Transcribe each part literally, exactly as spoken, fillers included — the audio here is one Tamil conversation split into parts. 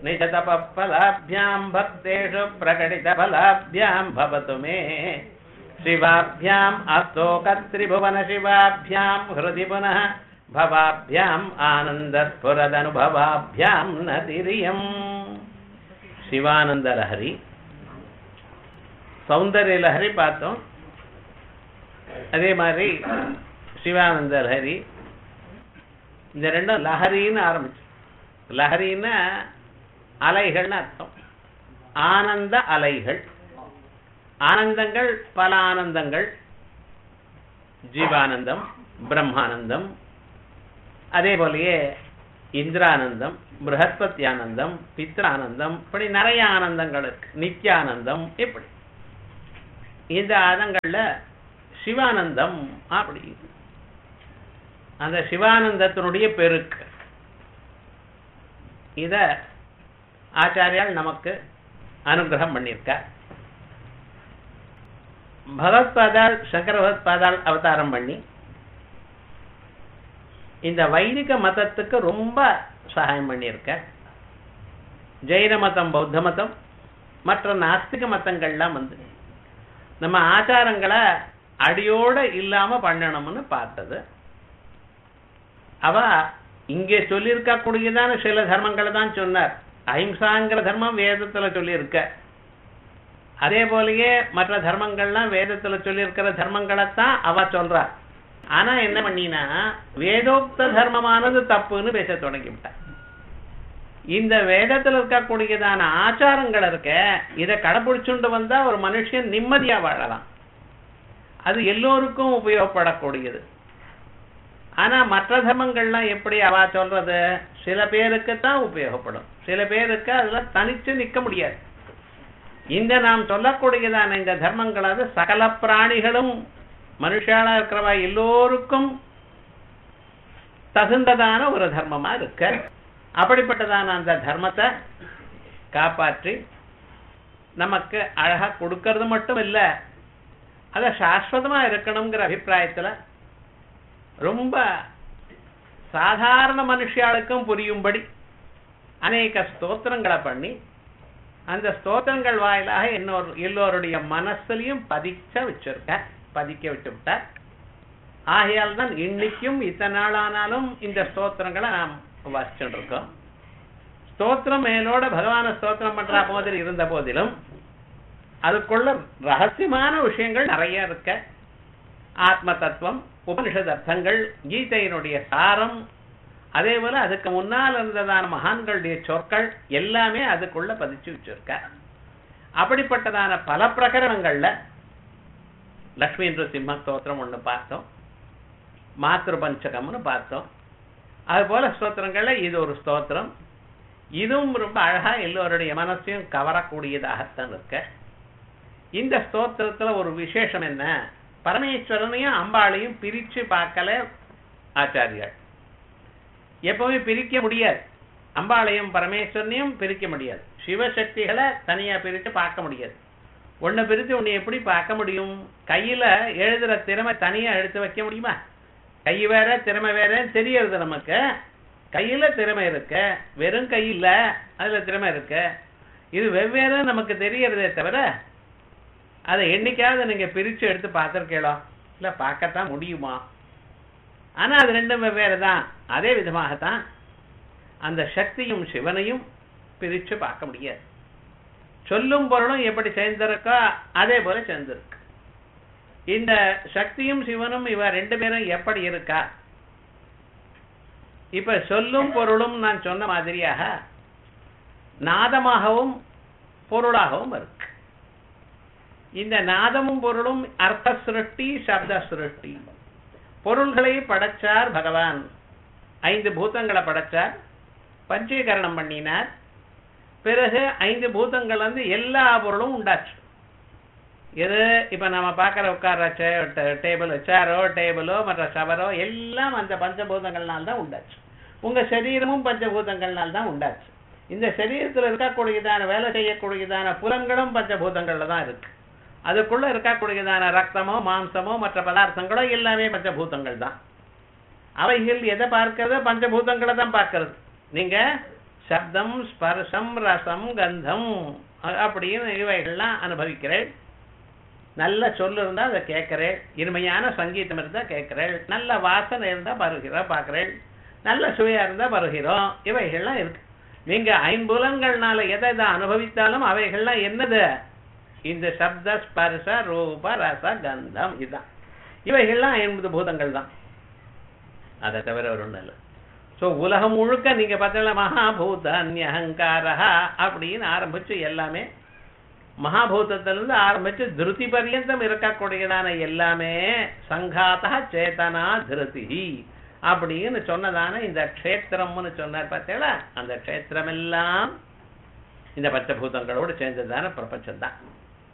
निजतपफलाभ्याम् भक्तेषु प्रकटितफलाभ्याम् भवतु मे शिवाभ्याम् अस्तोकत्रिभुवनशिवाभ्याम् हृदि पुनः भवाभ्याम् आनन्दस्फुरदनुभवाभ्याम् नतिरियम् शिवानंद लहरी सौंदर्य लहरी பார்த்தோம். அதே மாதிரி சிவானந்த லஹரி. இந்த ரெண்டும் லஹரின்னு ஆரம்பிச்சு. லஹரின்னா அலைகள்னு அர்த்தம். ஆனந்த அலைகள். ஆனந்தங்கள் பல ஆனந்தங்கள். ஜீவானந்தம், பிரம்மானந்தம், அதே போலயே இந்திரானந்தம், பிரகஸ்பத்தியானந்தம், பித்ரானந்தம், இப்படி நிறைய ஆனந்தங்கள் இருக்கு. நித்யானந்தம், இப்படி இந்த ஆனந்தங்கள்ல சிவானந்தம் அப்படி அந்த சிவானந்தத்தினுடைய பெருக்கு. இத ஆச்சாரியால் நமக்கு அனுகிரகம் பண்ணியிருக்கார். பகவத்பாதால் சங்கர பகவத்பாதால் அவதாரம் பண்ணி இந்த வைதிக மதத்துக்கு ரொம்ப சகாயம் பண்ணியிருக்க. ஜெயின மதம், பௌத்த மதம், மற்ற நாஸ்திக மதங்கள்லாம் வந்து நம்ம ஆச்சாரங்களை அடியோட இல்லாம பண்ணணும்னு பார்த்தது. அவ இங்கே சொல்லியிருக்க கூடியதான சில தர்மங்களை தான் சொன்னார். அஹிம்சாங்கிற தர்மம் வேதத்துல சொல்லியிருக்க. அதே போலயே மற்ற தர்மங்கள்லாம் வேதத்துல சொல்லியிருக்கிற தர்மங்களைத்தான் அவ சொல்றா. ஆனா என்ன பண்ணினா வேதோக்த தர்மமானது தப்புன்னு பேச தொடங்கிவிட்டார். இந்த வேதத்துல இருக்கக்கூடியதான ஆச்சாரங்கள் இருக்க, இதை கடைபிடிச்சுட்டு வந்தா ஒரு மனுஷன் நிம்மதியா வாழலாம். அது எல்லோருக்கும் உபயோகப்படக்கூடியது. ஆனா மற்ற தர்மங்கள்லாம் எப்படி அவ சொல்றது, சில பேருக்கு தான் உபயோகப்படும், சில பேருக்கு அதுல தனிச்சு நிக்க முடியாது. இந்த நாம் சொல்லக்கூடியதான இந்த தர்மங்களாவது சகல பிராணிகளும் மனுஷாலா இருக்கிறவா எல்லோருக்கும் தகுந்ததான ஒரு தர்மமா இருக்க. அப்படிப்பட்டதான அந்த தர்மத்தை காப்பாற்றி நமக்கு அழகா கொடுக்கறது மட்டும் இல்ல, அத சாஸ்வதமா இருக்கணுங்கிற அபிப்பிராயத்துல ரொம்ப சாதாரண மனுஷாளுக்கும் புரியும்படி அநேக ஸ்தோத்திரங்களை பண்ணி அந்த ஸ்தோத்திரங்கள் வாயிலாக இன்னொரு எல்லோருடைய மனசுலையும் பதிக்க வச்சிருக்க பதிக்க விட்டு விட்டார். ஆகையால் தான் இன்னைக்கும் இத்தனை நாள் ஆனாலும் இந்த ஸ்தோத்திரங்களை நாம் வாசிச்சுட்டு இருக்கோம். ஸ்தோத்திரம் மேலோட பகவான ஸ்தோத்திரம் பண்ற மாதிரி இருந்த போதிலும் அதுக்குள்ள ரகசியமான விஷயங்கள் நிறைய இருக்க. ஆத்ம தத்துவம், உபனிஷத் அர்த்தங்கள், கீதையினுடைய சாரம், அதே போல அதுக்கு முன்னால் இருந்ததான மகான்களுடைய சொற்கள் எல்லாமே அதுக்குள்ள பதிச்சு வச்சிருக்க. அப்படிப்பட்டதான பல பிரகரணங்கள்ல லட்சுமி நரசிம்ம ஸ்தோத்திரம் ஒண்ணு பார்த்தோம், மாத்ரு பஞ்சகம்னு பார்த்தோம். அது போல ஸ்தோத்திரங்கள்ல இது ஒரு ஸ்தோத்திரம். இதுவும் ரொம்ப அழகா எல்லோருடைய மனசையும் கவரக்கூடியதாகத்தான் இருக்க. இந்த ஸ்தோத்திரத்துல ஒரு விசேஷம் என்ன, பரமேஸ்வரனையும் அம்பாளையும் பிரிச்சு பார்க்கல ஆச்சாரியார். எப்பவுமே பிரிக்க முடியாது, அம்பாளையும் பரமேஸ்வரனையும் பிரிக்க முடியாது, சிவசக்திகளை தனியா பிரித்து பார்க்க முடியாது. ஒன்னை பிரித்து ஒன்னு எப்படி பார்க்க முடியும்? கையில எழுதுற திறமை தனியா எடுத்து வைக்க முடியுமா? கை வேற திறமை வேற தெரியறது நமக்கு. கையில திறமை இருக்க, வெறும் கையில அதுல திறமை இருக்க, இது வெவ்வேறு நமக்கு தெரியறதே தவிர அதை என்னைக்காவது நீங்க பிரிச்சு எடுத்து பார்த்திருக்கீங்களா? இல்ல பார்க்கத்தான் முடியுமா? ஆனா அது ரெண்டும் வெவ்வேறு தான். அதே விதமாகத்தான் அந்த சக்தியும் சிவனையும் பிரிச்சு பார்க்க முடியாது. சொல்லும் பொருளும் எப்படி சேர்ந்திருக்கோ அதே போல சேர்ந்திருக்கு. இந்த சக்தியும் சிவனும் இவ ரெண்டு பேரும் எப்படி இருக்கா? இப்ப சொல்லும் பொருளும் நான் சொன்ன மாதிரியாக நாதமாகவும் பொருளாகவும் இருக்கு. இந்த நாதமும் பொருளும் அர்த்த சிருஷ்டி, சப்த சிருஷ்டி. பொருள்களை படைச்சார் பகவான், ஐந்து பூதங்களை படைச்சார், பஞ்சீகரணம் பண்ணினார். பிறகு ஐந்து பூதங்கள் வந்து எல்லா பொருளும் உண்டாச்சு. எது இப்ப நம்ம பார்க்கற உட்கார டேபிள், சேரோ டேபிளோ மற்ற சவரோ எல்லாம் அந்த பஞ்சபூதங்கள்னால தான் உண்டாச்சு. உங்க சரீரமும் பஞ்சபூதங்கள்னால தான் உண்டாச்சு. இந்த சரீரத்தில் இருக்கக்கூடியதான வேலை செய்யக்கூடியதான புலன்களும் பஞ்சபூதங்கள்ல தான் இருக்கு. அதுக்குள்ள இருக்கக்கூடியதான ரத்தமோ மாம்சமோ மற்ற பதார்த்தங்களோ எல்லாமே பஞ்சபூதங்கள் தான். அவைகள் எதை பார்க்கறது? பஞ்சபூதங்களை தான் பார்க்கறது. நீங்க சப்தம் ஸ்பர்சம் ரசம் கந்தம் அப்படின்னு இவைகள்லாம் அனுபவிக்கிறேன். நல்ல சொல்லு இருந்தா அதை கேட்கிறேன், இனிமையான சங்கீதம் இருந்தா கேட்கிறேன், நல்ல வாசனை இருந்தா வருகிறோம் பார்க்கிறேன், நல்ல சுவையா இருந்தா வருகிறோம். இவைகள்லாம் இருக்கு. நீங்க ஐம்புலன்கள்னால எதை எதை அனுபவித்தாலும் அவைகள்லாம் என்னது? இந்த சப்த ஸ்பர்ச ரூப ரச கந்தம். இதுதான் இவைகள்லாம் ஐம்பது பூதங்கள் தான், அதை தவிர ஒரு ஒண்ணு இல்லை. ஸோ உலகம் முழுக்க நீங்க பார்த்தீங்கன்னா மகாபூத அந்யஹங்காரா அப்படின்னு ஆரம்பிச்சு எல்லாமே மகாபூதத்திலிருந்து ஆரம்பிச்சு திருதி பர்யந்தம் இருக்கக்கூடியதான எல்லாமே சங்காதா சேதனா திருதி அப்படின்னு சொன்னதான இந்த க்ஷேத்திரம்னு சொன்னார் பார்த்தீங்களா? அந்த க்ஷேத்திரம் எல்லாம் இந்த பஞ்சபூதங்களோடு சேர்ந்ததான பிரபஞ்சம் தான்.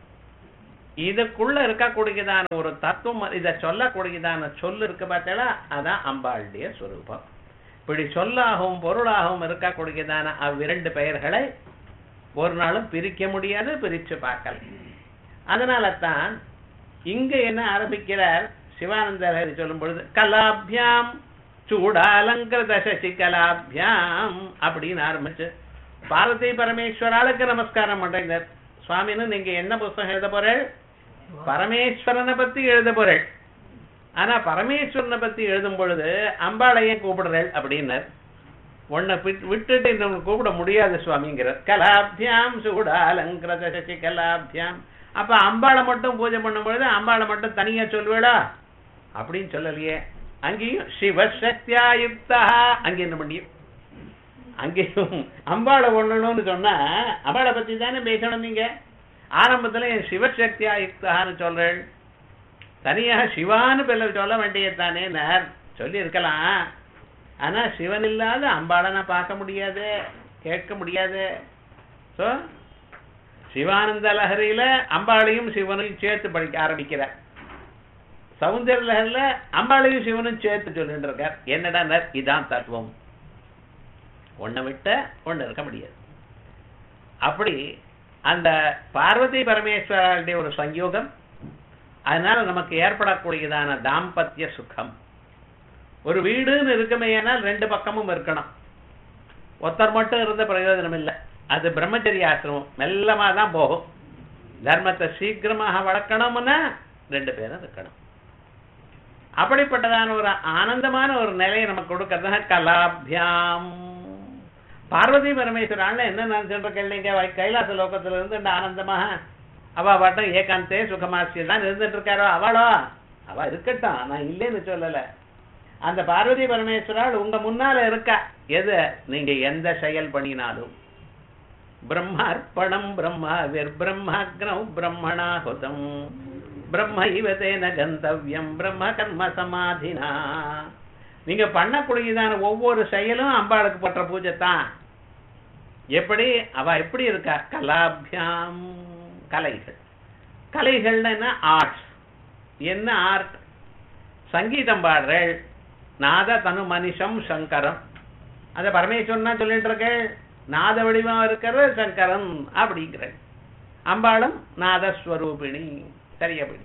இதுக்குள்ள இருக்கக்கூடியதான ஒரு தத்துவம், இதை சொல்லக்கூடியதான சொல்லு இருக்கு பார்த்தீங்களா? அதான் அம்பாளுடைய ஸ்வரூபம். இப்படி சொல்லாகவும் பொருளாகவும் இருக்கக்கூடியதான அவ்விரண்டு பெயர்களை ஒரு நாளும் பிரிக்க முடியாது, பிரிச்சு பார்க்கல. அதனால தான் இங்க என்ன ஆரம்பிக்கிறார் சிவானந்தர் சொல்லும் பொழுது கலாபியாம் சூடாலங்கிருத சசி கலாபியாம் அப்படின்னு ஆரம்பிச்சு பார்வதி பரமேஸ்வராளுக்கு நமஸ்காரம் பண்றீங்க. சுவாமின்னு நீங்க என்ன புஸ்தகம் எழுத போறேன்? பரமேஸ்வரனை பத்தி எழுத போறேன். ஆனா பரமேஸ்வரனை பத்தி எழுதும் பொழுது அம்பாளையே கூப்பிடுறேன் அப்படின்னார். உன்னை விட்டுட்டு இந்த கூப்பிட முடியாது சுவாமிங்கிறார். கலாபியாம் சூடாலங்கிருத சசி கலாபியாம். அப்ப அம்பாளை மட்டும் பூஜை பண்ணும் பொழுது அம்பாளை மட்டும் தனியா சொல்வேடா அப்படின்னு சொல்லலையே. அங்கேயும் சிவசக்தியா யுக்தா, அங்கே என்ன பண்ணியும் அங்கேயும் அம்பாளை ஒண்ணணும்னு சொன்னா அம்பாளை பத்தி தானே பேசணும். நீங்க ஆரம்பத்துல என் சிவசக்தியா யுக்தான்னு சொல்றேன், தனியாக சிவான்னு பிள்ளை சொல்ல வேண்டியதானே சொல்லி இருக்கலாம். ஆனா சிவன் இல்லாத அம்பாளை நான் பார்க்க முடியாது, கேட்க முடியாது. சோ சிவானந்த லஹரியில அம்பாளையும் சிவனையும் சேர்த்து படிக்க ஆரம்பிக்கிறார். சௌந்தர லஹரியில அம்பாளையும் சிவனும் சேர்த்து சொல்லிட்டு இருக்கார். என்னடா இதான் தத்துவம், ஒன்னை விட்ட ஒண்ணு இருக்க முடியாது. அப்படி அந்த பார்வதி பரமேஸ்வரருடைய ஒரு சங்கயோகம், அதனால நமக்கு ஏற்படக்கூடியதான தாம்பத்திய சுகம். ஒரு வீடுன்னு இருக்குமே, ஆனால் ரெண்டு பக்கமும் இருக்கணும். ஒருத்தர் மட்டும் இருந்த பிரயோஜனம் இல்லை. அது பிரம்மச்சரிய ஆசிரமம், மெல்லமா தான் போகும். தர்மத்தை சீக்கிரமாக வளர்க்கணும்னா ரெண்டு பேரும் இருக்கணும். அப்படிப்பட்டதான ஒரு ஆனந்தமான ஒரு நிலையை நமக்கு கொடுக்கறதுனா கலாபியாம். பார்வதி பரமேஸ்வரால என்ன நினைச்சுட்டு கேள்விங்க, கைலாச லோகத்துல இருந்து இந்த ஆனந்தமாக அவ பாட்டம் ஏகாந்தே சுகமாசி தான் இருந்துட்டு இருக்காரோ, அவளோ அவ இருக்கட்டும், நான் இல்லைன்னு சொல்லல. அந்த பார்வதி பரமேஸ்வரால் உங்க முன்னால இருக்கா. எது நீங்க எந்த செயல் பண்ணினாலும் பிரம்மார்ப்பணம் பிரம்மா விர் பிரம்மாக்னம் பிரம்மணாஹுதம் பிரம்ம இவதேன கந்தவ்யம் பிரம்ம கர்ம சமாதினா. நீங்க பண்ணக்கூடியதான ஒவ்வொரு செயலும் அம்பாளுக்கு பற்ற பூஜை தான். எப்படி அவ எப்படி இருக்கா? கலாபியாம், கலைகள். கலைகள்னா என்ன? ஆர்ட்ஸ். என்ன ஆர்ட்? சங்கீதம் பாடுறேள், நாத தனு மனிஷம் சங்கரம். அத பரமேஸ்வரன் சொல்லிட்டு இருக்க, நாத வடிவம் இருக்கிற சங்கரன் அப்படிங்கிற. அம்பாளும் நாதஸ்வரூபிணி. சரியபடி.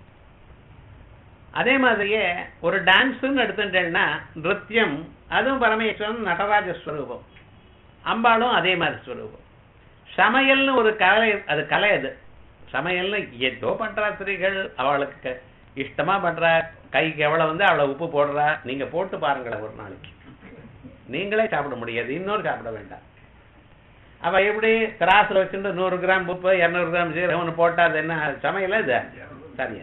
அதே மாதிரியே ஒரு டான்ஸ்ன்னு எடுத்துட்டேன்னா நிருத்தியம், அதுவும் பரமேஸ்வரன் நடராஜஸ்வரூபம். அம்பாளும் அதே மாதிரி ஸ்வரூபம். சமையல்னு ஒரு கலை, அது கலை. அது சமையல்னு ஏதோ பண்றா ஸ்திரீகள், அவளுக்கு இஷ்டமா பண்றா. கைக்கு எவ்வளவு வந்து அவ்வளவு உப்பு போடுறா. நீங்க போட்டு பாருங்களேன், ஒரு நாளைக்கு நீங்களே சாப்பிட முடியாது, இன்னொரு சாப்பிட வேண்டாம். அவ எப்படி திராசுல வச்சுட்டு நூறு கிராம் உப்பு இருநூறு கிராம் சீரகம் போட்டா அது என்ன சமையல? இது சரியா?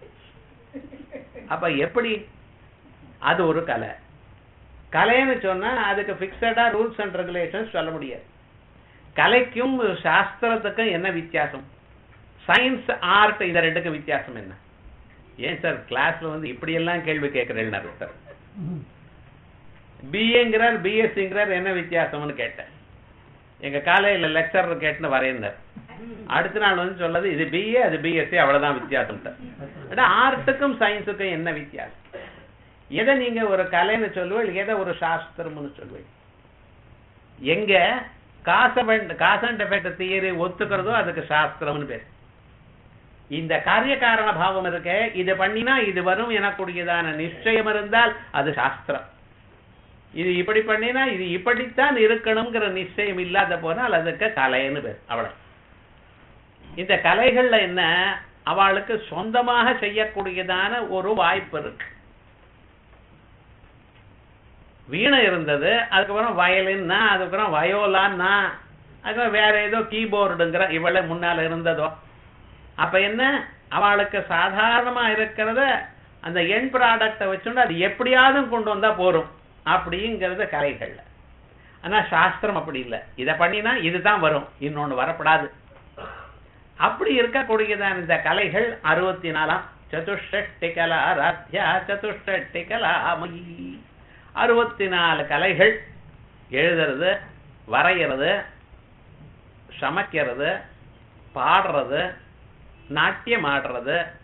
அப்ப எப்படி? அது ஒரு கலை. கலைன்னு சொன்னா அதுக்கு பிக்சடா ரூல்ஸ் அண்ட் ரெகுலேஷன்ஸ் சொல்ல முடியாது. கலைக்கும் சாஸ்திரத்துக்கும் என்ன வித்தியாசம்? சயின்ஸ் ஆர்ட், இந்த ரெண்டுக்கும் வித்தியாசம் என்ன? ஏன் சார் கிளாஸ்ல வந்து இப்படி எல்லாம் கேள்வி கேட்கிறேன் சார்? பிஏங்கிறார் பிஎஸ்சிங்கிறார், என்ன வித்தியாசம்னு கேட்டேன். எங்க காலையில லெக்சர் கேட்டுன்னு வரையினார். அடுத்த நாள் வந்து சொல்லது இது பிஏ அது பிஎஸ்சி, அவ்வளவுதான் வித்தியாசம். ஆர்ட்டுக்கும் சயின்ஸுக்கும் என்ன வித்தியாசம்? எதை நீங்க ஒரு கலைன்னு சொல்லுவீங்க, எதை ஒரு சாஸ்திரம்னு சொல்லுவீங்க? எங்க காச காஸ் அண்ட் எஃபெக்ட் தியரி ஒத்துக்கிறதோ அதுக்கு சாஸ்திரம்னு பேர். இந்த காரிய காரண பாவம் இருக்க, இது பண்ணினா இது வரும் எனக்கூடியதான நிச்சயம் இருந்தால் அது சாஸ்திரம். இது இப்படி பண்ணினா இது இப்படித்தான் இருக்கணுங்கிற நிச்சயம் இல்லாத போனால் அதுக்கு கலைன்னு பேர். அவ்வளவு. இந்த கலைகள்ல என்ன, அவளுக்கு சொந்தமாக செய்யக்கூடியதான ஒரு வாய்ப்பு இருக்கு. வீணை இருந்தது, அதுக்கப்புறம் வயலின்னா, அதுக்கப்புறம் வயோலான்னா, அதுக்கப்புறம் வேற ஏதோ கீபோர்டுங்கிற இவளை முன்னால இருந்ததோ. அப்ப என்ன, அவளுக்கு சாதாரணமா இருக்கிறத அந்த என் ப்ராடக்டை வச்சுட்டு அது எப்படியாவது கொண்டு வந்தா போறோம் அப்படிங்கிறது கலைகள்ல. ஆனா சாஸ்திரம் அப்படி இல்லை. இதை பண்ணினா இதுதான் வரும், இன்னொன்னு வரப்படாது. அப்படி இருக்கக்கூடியதான் இந்த கலைகள் அறுபத்தி நாலாம் சதுஷ்டி கலா ராத்யா சதுஷ்டி கலாமயி. அறுபத்தி நாலு கலைகள், எழுதுறது, வரைகிறது, சமைக்கிறது, பாடுறது, நாட்டியம் ஆடுறது,